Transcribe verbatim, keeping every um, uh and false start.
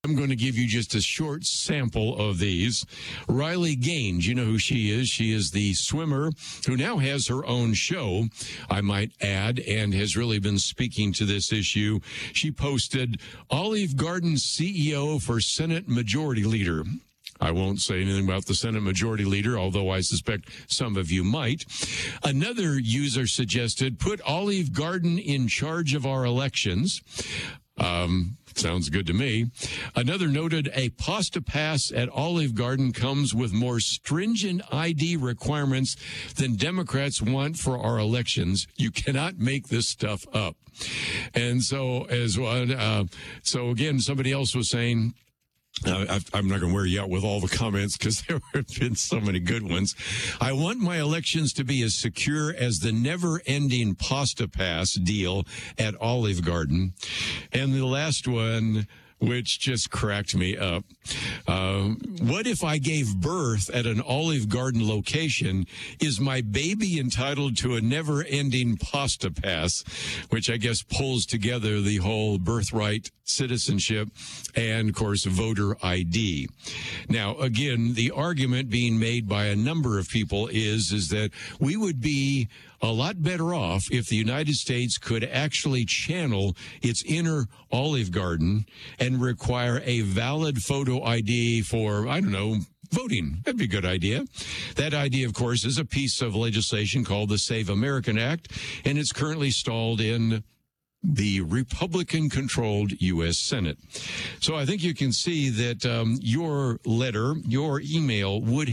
I'm going to give you just a short sample of these. Riley Gaines, you know who she is. She is the swimmer who now has her own show, I might add, and has really been speaking to this issue. She posted, Olive Garden C E O for Senate Majority Leader. I won't say anything about the Senate Majority Leader, although I suspect some of you might. Another user suggested, put Olive Garden in charge of our elections. Um, sounds good to me. Another noted a pasta pass at Olive Garden comes with more stringent I D requirements than Democrats want for our elections. You cannot make this stuff up. And so as well, uh, so again, somebody else was saying, Uh, I've, I'm not going to wear you out with all the comments because there have been so many good ones. I want my elections to be as secure as the never-ending pasta pass deal at Olive Garden. And the last one, which just cracked me up. Uh, what if I gave birth at an Olive Garden location? Is my baby entitled to a never-ending pasta pass, which I guess pulls together the whole birthright, citizenship, and, of course, voter I D. Now, again, the argument being made by a number of people is, is that we would be a lot better off if the United States could actually channel its inner Olive Garden and require a valid photo I D for, I don't know, voting. That'd be a good idea. That idea, of course, is a piece of legislation called the Save American Act, and it's currently stalled in the Republican-controlled U S Senate. So I think you can see that um, your letter, your email would